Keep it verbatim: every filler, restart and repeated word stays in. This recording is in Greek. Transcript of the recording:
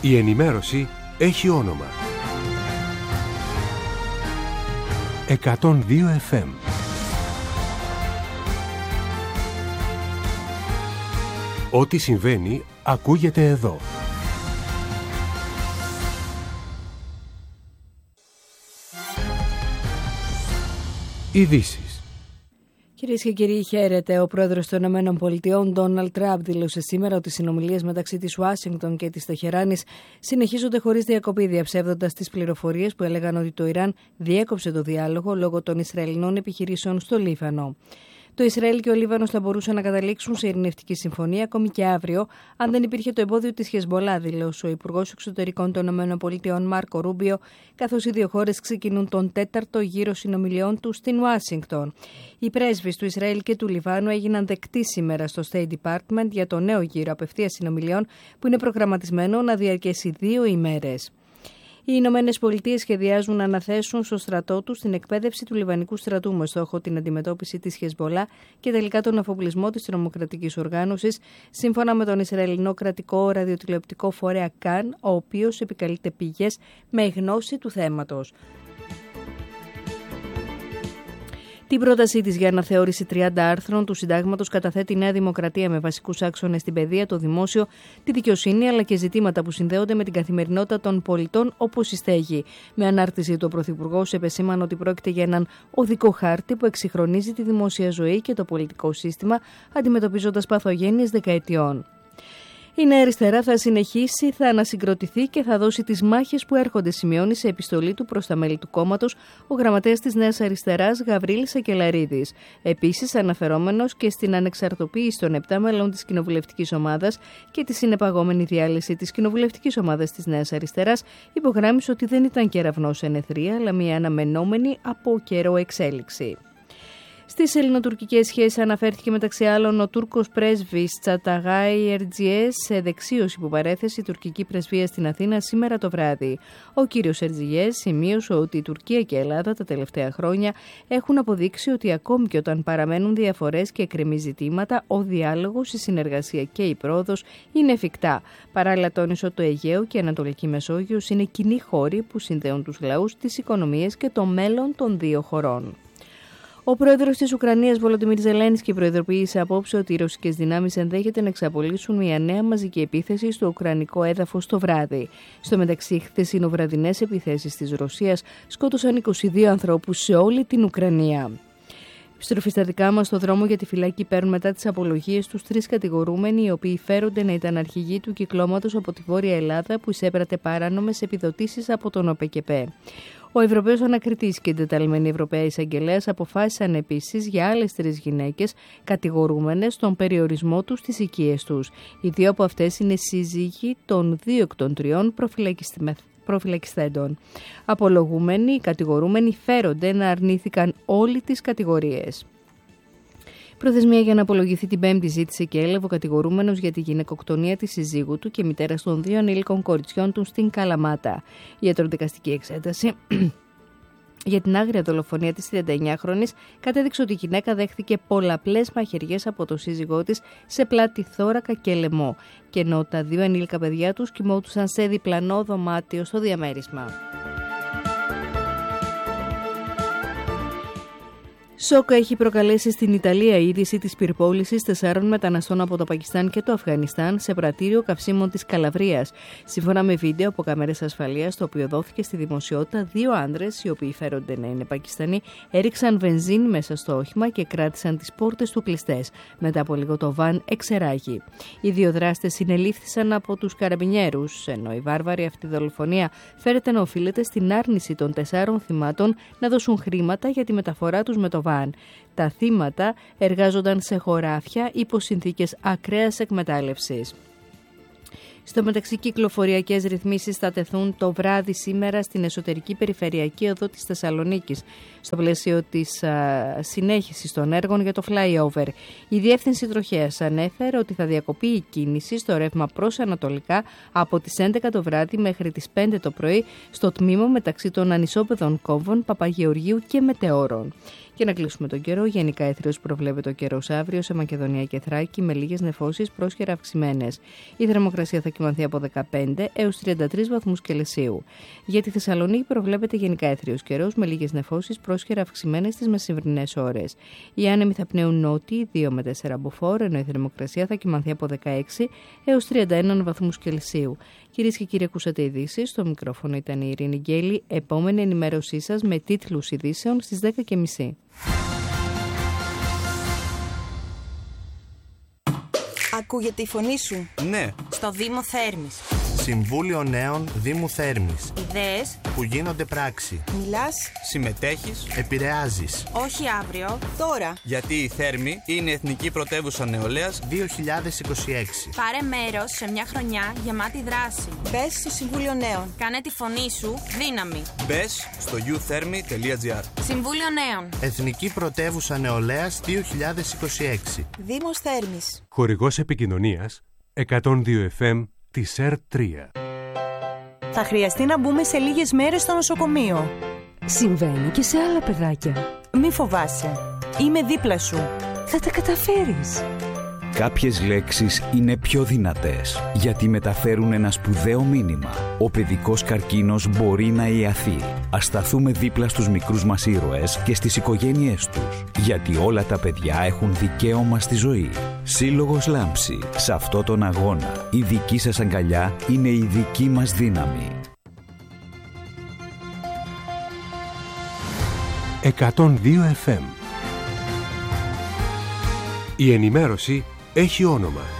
Η ενημέρωση έχει όνομα. εκατόν δύο εφ εμ. Ό,τι συμβαίνει ακούγεται εδώ. Ειδήσεις. Κυρίες και κύριοι, χαίρετε. Ο πρόεδρος των ΗΠΑ, Ντόναλντ Τραμπ, δήλωσε σήμερα ότι οι συνομιλίες μεταξύ της Ουάσιγκτον και της Τεχεράνης συνεχίζονται χωρίς διακοπή, διαψεύδοντας τις πληροφορίες που έλεγαν ότι το Ιράν διέκοψε το διάλογο λόγω των Ισραηλινών επιχειρήσεων στο Λίβανο. Το Ισραήλ και ο Λίβανος θα μπορούσαν να καταλήξουν σε ειρηνευτική συμφωνία ακόμη και αύριο, αν δεν υπήρχε το εμπόδιο της Χεσμολά, δήλωσε ο Υπουργός Εξωτερικών των ΗΠΑ, Μάρκο Ρούμπιο, καθώς οι δύο χώρες ξεκινούν τον τέταρτο γύρο συνομιλιών του στην Ουάσιγκτον. Οι πρέσβεις του Ισραήλ και του Λιβάνου έγιναν δεκτοί σήμερα στο State Department για το νέο γύρο απευθείας συνομιλιών που είναι προγραμματισμένο να διαρκέσει δύο ημέρες. Οι Ηνωμένες Πολιτείες σχεδιάζουν να αναθέσουν στο στρατό τους την εκπαίδευση του Λιβανικού στρατού με στόχο την αντιμετώπιση της Χεσμολά και τελικά τον αφοπλισμό της τρομοκρατικής οργάνωσης, σύμφωνα με τον Ισραηλινό κρατικό ραδιοτηλεοπτικό φορέα Καν, ο οποίος επικαλείται πηγές με γνώση του θέματος. Την πρότασή της για αναθεώρηση τριάντα άρθρων του Συντάγματος καταθέτει η Νέα Δημοκρατία με βασικούς άξονες την παιδεία, το δημόσιο, τη δικαιοσύνη αλλά και ζητήματα που συνδέονται με την καθημερινότητα των πολιτών όπως η στέγη. Με ανάρτηση του ο Πρωθυπουργός επεσήμανε ότι πρόκειται για έναν οδικό χάρτη που εξυγχρονίζει τη δημόσια ζωή και το πολιτικό σύστημα, αντιμετωπίζοντας παθογένειες δεκαετιών. Η Νέα Αριστερά θα συνεχίσει, θα ανασυγκροτηθεί και θα δώσει τις μάχες που έρχονται, σημειώνει σε επιστολή του προς τα μέλη του κόμματος ο γραμματέας της Νέας Αριστεράς Γαβρίλης Σακελαρίδης. Επίσης, αναφερόμενος και στην ανεξαρτοποίηση των επτά μελών της κοινοβουλευτικής ομάδας και τη συνεπαγόμενη διάλυση της κοινοβουλευτικής ομάδας της Νέας Αριστεράς, υπογράμμισε ότι δεν ήταν κεραυνός εν αιθρία, αλλά μια αναμενόμενη από καιρό εξέλιξη. Στις ελληνοτουρκικές σχέσεις αναφέρθηκε μεταξύ άλλων ο Τούρκος πρέσβης Τσαταγάη Ερτζιές σε δεξίωση που παρέθεσε η τουρκική πρεσβεία στην Αθήνα σήμερα το βράδυ. Ο κύριος Ερτζιές σημείωσε ότι η Τουρκία και η Ελλάδα τα τελευταία χρόνια έχουν αποδείξει ότι ακόμη και όταν παραμένουν διαφορές και εκκρεμεί ζητήματα, ο διάλογος, η συνεργασία και η πρόοδος είναι εφικτά. Παράλληλα, τόνισε ότι το Αιγαίο και η Ανατολική Μεσόγειος είναι κοινοί χώροι που συνδέουν τους λαούς, τις οικονομίες και το μέλλον των δύο χωρών. Ο πρόεδρος της Ουκρανίας, Βολοντιμίρ Ζελένσκι, προειδοποίησε απόψε ότι οι ρωσικές δυνάμεις ενδέχεται να εξαπολύσουν μια νέα μαζική επίθεση στο ουκρανικό έδαφος το βράδυ. Στο μεταξύ, χθεσινοβραδινές επιθέσεις της Ρωσίας σκότωσαν είκοσι δύο ανθρώπους σε όλη την Ουκρανία. Επιστροφή στα δικά μας, στο δρόμο για τη φυλάκη παίρνουν μετά τις απολογίες τους τρεις κατηγορούμενοι, οι οποίοι φέρονται να ήταν αρχηγοί του κυκλώματος από τη Βόρεια Ελλάδα που εισέπρατε παράνομες επιδοτήσεις από τον ΟΠΕΚΕΠΕ. Ο Ευρωπαίος Ανακριτής και η εντεταλμένη Ευρωπαία Εισαγγελέας αποφάσισαν επίσης για άλλες τρεις γυναίκες κατηγορούμενες στον περιορισμό τους στις οικίες τους. Οι δύο από αυτές είναι σύζυγοι των δύο εκ των τριών προφυλακιστέντων. Απολογούμενοι, οι κατηγορούμενοι φέρονται να αρνήθηκαν όλοι τις κατηγορίες. Προθεσμία για να απολογηθεί την Πέμπτη ζήτησε και έλαβε ο κατηγορούμενος για τη γυναικοκτονία της συζύγου του και μητέρας των δύο ανήλικων κοριτσιών του στην Καλαμάτα. Η ιατροδικαστική εξέταση για την άγρια δολοφονία της τριανταεννιάχρονης κατέδειξε ότι η γυναίκα δέχθηκε πολλαπλές μαχαιριές από το σύζυγό της σε πλάτη, θώρακα και λαιμό, και ενώ τα δύο ανήλικα παιδιά τους κοιμόντουσαν σε διπλανό δωμάτιο στο διαμέρισμα. Σοκ έχει προκαλέσει στην Ιταλία η είδηση της πυρπόλησης τεσσάρων μεταναστών από το Πακιστάν και το Αφγανιστάν σε πρατήριο καυσίμων της Καλαβρίας. Σύμφωνα με βίντεο από κάμερες ασφαλείας, το οποίο δόθηκε στη δημοσιότητα, δύο άνδρες, οι οποίοι φέρονται να είναι Πακιστανοί, έριξαν βενζίνη μέσα στο όχημα και κράτησαν τις πόρτες του κλειστές. Μετά από λίγο το βαν εξεράγει. Οι δύο δράστες συνελήφθησαν από τους καραμπινιέρους, ενώ η βάρβαρη αυτή δολοφονία φέρεται να οφείλεται στην άρνηση των τεσσάρων θυμάτων να δώσουν χρήματα για τη μεταφορά τους με το βαν. Τα θύματα εργάζονταν σε χωράφια υπό συνθήκες ακραίας εκμετάλλευσης. Στο μεταξύ, κυκλοφοριακές ρυθμίσεις θα τεθούν το βράδυ σήμερα στην εσωτερική περιφερειακή οδό της Θεσσαλονίκης, στο πλαίσιο της α, συνέχισης των έργων για το flyover. Η Διεύθυνση Τροχέας ανέφερε ότι θα διακοπεί η κίνηση στο ρεύμα προς Ανατολικά από τις έντεκα το βράδυ μέχρι τις πέντε το πρωί στο τμήμα μεταξύ των ανισόπεδων κόμβων Παπαγεωργίου και Μετεώρων. Και να κλείσουμε τον καιρό. Γενικά έθριος προβλέπεται ο καιρός αύριο σε Μακεδονία και Θράκη με λίγες νεφώσεις πρόσχερα αυξημένες. Η θερμοκρασία θα κυμανθεί από δεκαπέντε έως τριάντα τρεις βαθμούς Κελσίου. Για τη Θεσσαλονίκη προβλέπεται γενικά έθριος καιρός με λίγες νεφώσεις πρόσχερα αυξημένες στις μεσημβρινές ώρες. Οι άνεμοι θα πνέουν νότιοι δύο με τέσσερα μποφόρ, ενώ η θερμοκρασία θα κυμανθεί από δεκαέξι έως τριάντα ένα βαθμούς Κελσίου. Κυρίες και κύριοι, ακούσατε ειδήσεις. Στο μικρόφωνο ήταν η Ειρήνη Γκέλη. Επόμενη ενημέρωσή σας με τίτλους ειδήσεων στις δέκα και μισή. Ακούγεται η φωνή σου? Ναι. Στο Δήμο Θέρμης. Συμβούλιο Νέων Δήμου Θέρμης. Ιδέες που γίνονται πράξη. Μιλάς, συμμετέχεις, επηρεάζεις. όχι αύριο, τώρα. Γιατί η Θέρμη είναι Εθνική Πρωτεύουσα Νεολαίας δύο χιλιάδες είκοσι έξι. Πάρε μέρος σε μια χρονιά γεμάτη δράση. Μπες στο Συμβούλιο Νέων. Κάνε τη φωνή σου δύναμη. Μπες στο γιου θέρμη τελεία τζι άρ. Συμβούλιο Νέων. Εθνική Πρωτεύουσα Νεολαίας δύο χιλιάδες είκοσι έξι. Δήμος Θέρμης. Χορηγός επικοινωνίας εκατόν δύο εφ εμ της ΕΡΤ τρία. Θα χρειαστεί να μπούμε σε λίγες μέρες στο νοσοκομείο. Συμβαίνει και σε άλλα παιδάκια. Μη φοβάσαι. Είμαι δίπλα σου. Θα τα καταφέρεις. Κάποιες λέξεις είναι πιο δυνατές, γιατί μεταφέρουν ένα σπουδαίο μήνυμα. Ο παιδικός καρκίνος μπορεί να ιαθεί. Ας σταθούμε δίπλα στους μικρούς μας ήρωες και στις οικογένειές τους, γιατί όλα τα παιδιά έχουν δικαίωμα στη ζωή. Σύλλογος Λάμψη. Σε αυτό τον αγώνα, η δική σας αγκαλιά είναι η δική μας δύναμη. εκατόν δύο εφ εμ. Η ενημέρωση έχει όνομα.